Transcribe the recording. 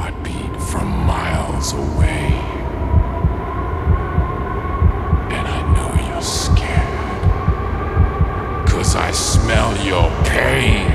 heartbeat from miles away. And I know you're scared, 'cause I smell your pain.